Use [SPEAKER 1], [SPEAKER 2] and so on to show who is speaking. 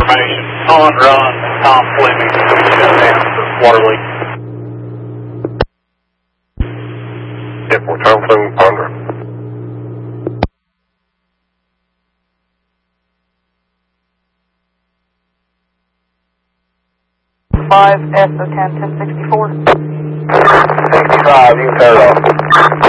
[SPEAKER 1] information on run, Tom Fleming, shut down for water leak.
[SPEAKER 2] Yeah, for Tom Fleming, on run.
[SPEAKER 3] 5 S010 1064.
[SPEAKER 2] 65, you can turn it off.